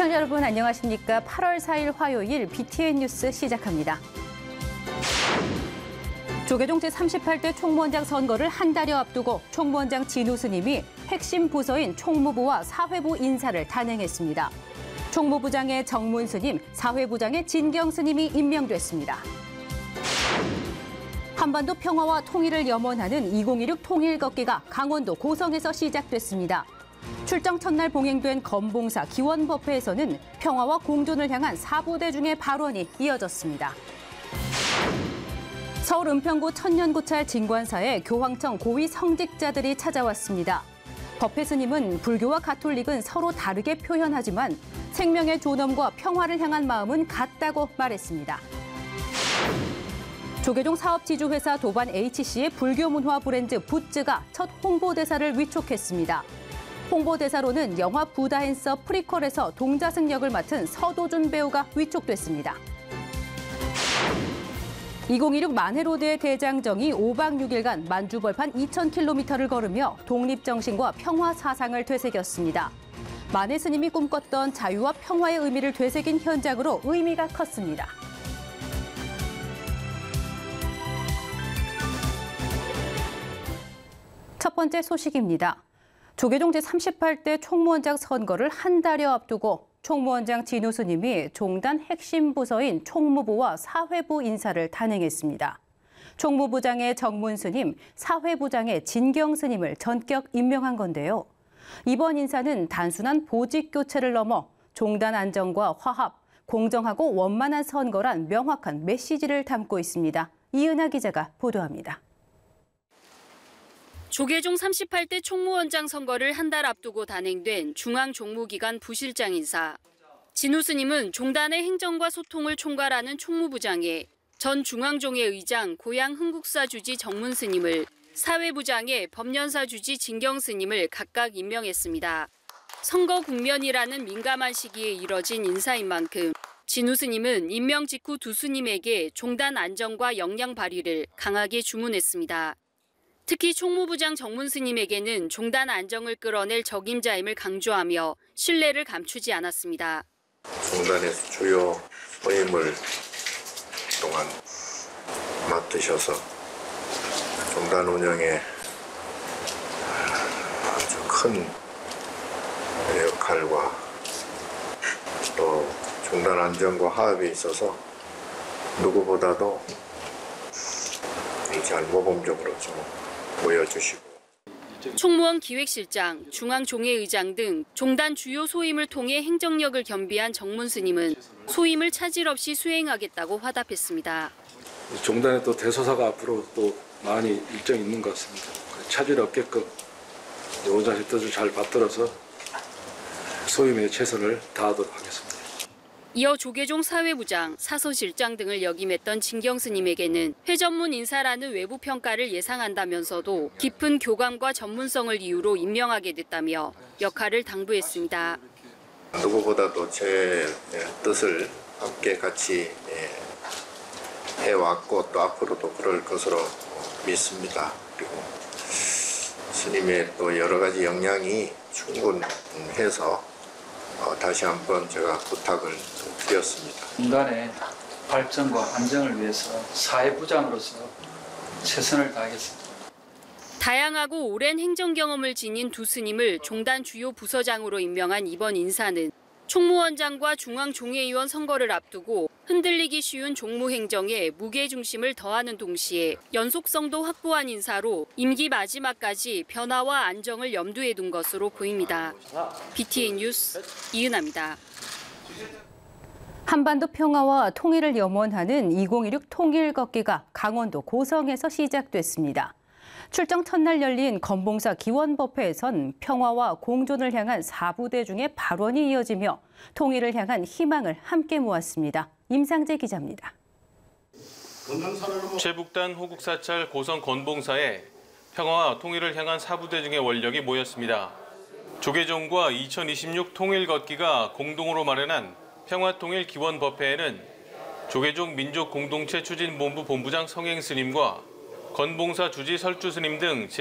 시청자 여러분 안녕하십니까? 8월 4일 화요일 BTN 뉴스 시작합니다. 조계종 제38대 총무원장 선거를 한 달여 앞두고 총무원장 진우 스님이 핵심 부서인 총무부와 사회부 인사를 단행했습니다. 총무부장의 정문 스님, 사회부장의 진경 스님이 임명됐습니다. 한반도 평화와 통일을 염원하는 2016 통일 걷기가 강원도 고성에서 시작됐습니다. 출정 첫날 봉행된 건봉사 기원법회에서는 평화와 공존을 향한 4부대 중의 발언이 이어졌습니다. 서울 은평구 천년고찰 진관사에 교황청 고위 성직자들이 찾아왔습니다. 법회 스님은 불교와 가톨릭은 서로 다르게 표현하지만 생명의 존엄과 평화를 향한 마음은 같다고 말했습니다. 조계종 사업지주회사 도반 HC의 불교 문화 브랜드 부츠가 첫 홍보대사를 위촉했습니다. 홍보대사로는 영화 부다앤서 프리퀄에서 동자승 역을 맡은 서도준 배우가 위촉됐습니다. 2016 만해로드의 대장정이 5박 6일간 만주벌판 2,000km를 걸으며 독립정신과 평화 사상을 되새겼습니다. 만해 스님이 꿈꿨던 자유와 평화의 의미를 되새긴 현장으로 의미가 컸습니다. 첫 번째 소식입니다. 조계종 제38대 총무원장 선거를 한 달여 앞두고 총무원장 진우 스님이 종단 핵심 부서인 총무부와 사회부 인사를 단행했습니다. 총무부장의 정문 스님, 사회부장의 진경 스님을 전격 임명한 건데요. 이번 인사는 단순한 보직 교체를 넘어 종단 안정과 화합, 공정하고 원만한 선거란 명확한 메시지를 담고 있습니다. 이은하 기자가 보도합니다. 조계종 38대 총무원장 선거를 한 달 앞두고 단행된 중앙종무기관 부실장 인사. 진우 스님은 종단의 행정과 소통을 총괄하는 총무부장에 전 중앙종회 의장 고양 흥국사 주지 정문 스님을, 사회부장에 법연사 주지 진경 스님을 각각 임명했습니다. 선거 국면이라는 민감한 시기에 이뤄진 인사인 만큼 진우 스님은 임명 직후 두 스님에게 종단 안정과 역량 발휘를 강하게 주문했습니다. 특히 총무부장 정문 스님에게는 종단 안정을 끌어낼 적임자임을 강조하며 신뢰를 감추지 않았습니다. 종단에서 주요 소임을 동안 맡으셔서 종단 운영에 아주 큰 역할과 또 종단 안정과 화합에 있어서 누구보다도 잘 모범적으로 좀 보여주시고. 총무원 기획실장, 중앙종회의장 등 종단 주요 소임을 통해 행정력을 겸비한 정문 스님은 소임을 차질 없이 수행하겠다고 화답했습니다. 종단의 또 대소사가 앞으로 또 많이 일정이 있는 것 같습니다. 차질 없게끔 오자의 뜻을 잘 받들어서 소임에 최선을 다하도록 하겠습니다. 이어 조계종 사회부장, 사서실장 등을 역임했던 진경 스님에게는 회전문 인사라는 외부 평가를 예상한다면서도 깊은 교감과 전문성을 이유로 임명하게 됐다며 역할을 당부했습니다. 누구보다도 제 뜻을 함께 같이 해왔고 또 앞으로도 그럴 것으로 믿습니다. 그리고 스님의 또 여러 가지 역량이 충분해서 다시 한번 제가 부탁을 드렸습니다. 종단의 발전과 안정을 위해서 사회부장으로서 최선을 다하겠습니다. 다양하고 오랜 행정 경험을 지닌 두 스님을 종단 주요 부서장으로 임명한 이번 인사는 총무원장과 중앙종회의원 선거를 앞두고 흔들리기 쉬운 종무행정에 무게중심을 더하는 동시에 연속성도 확보한 인사로 임기 마지막까지 변화와 안정을 염두에 둔 것으로 보입니다. BTN 뉴스 이은하입니다. 한반도 평화와 통일을 염원하는 2016 통일 걷기가 강원도 고성에서 시작됐습니다. 출정 첫날 열린 건봉사 기원법회에선 평화와 공존을 향한 4부대 중의 발언이 이어지며 통일을 향한 희망을 함께 모았습니다. 임상재 기자입니다. 최북단 호국사찰 고성 건봉사에 평화와 통일을 향한 4부대 중의 원력이 모였습니다. 조계종과 2026 통일 걷기가 공동으로 마련한 평화통일 기원법회에는 조계종 민족공동체 추진본부 본부장 성행 스님과 건봉사 주지 설주 스님 등